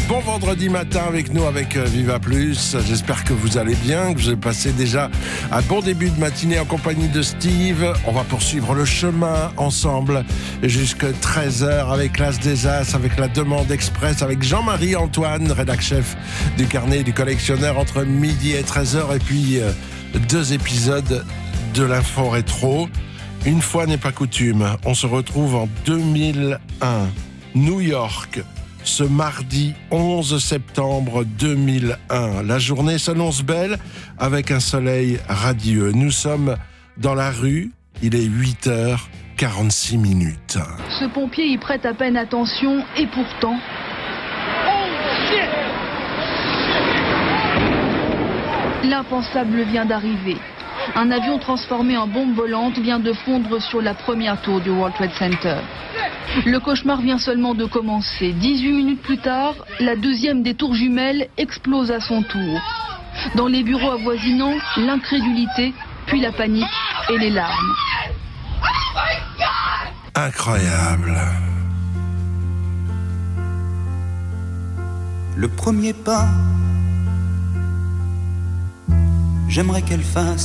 Bon vendredi matin avec nous, avec Viva Plus. J'espère que vous allez bien, que vous avez passé déjà un bon début de matinée en compagnie de Steve. On va poursuivre le chemin ensemble jusqu'à 13h avec l'As des As, avec la demande express, avec Jean-Marie Antoine, rédac-chef du carnet du collectionneur entre midi et 13h. Et puis 2 épisodes de l'info rétro. Une fois n'est pas coutume, on se retrouve en 2001, New York. Ce mardi 11 septembre 2001. La journée s'annonce belle avec un soleil radieux. Nous sommes dans la rue, il est 8h46. Ce pompier y prête à peine attention et pourtant... L'impensable vient d'arriver. Un avion transformé en bombe volante vient de fondre sur la première tour du World Trade Center. Le cauchemar vient seulement de commencer. 18 minutes plus tard, la deuxième des tours jumelles explose à son tour. Dans les bureaux avoisinants, l'incrédulité, puis la panique et les larmes. Incroyable. Le premier pas, j'aimerais qu'elle fasse